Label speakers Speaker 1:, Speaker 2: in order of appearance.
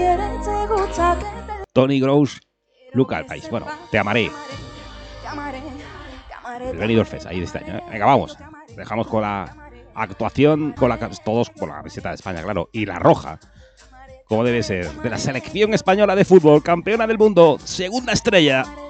Speaker 1: Tony Gross, Luca Alcaís. Bueno, te amaré. El Benidorm Fest, ahí de este año. Venga, vamos. Dejamos con la actuación, todos con la camiseta de España, claro, y la roja, como debe ser, de la selección española de fútbol, campeona del mundo, segunda estrella.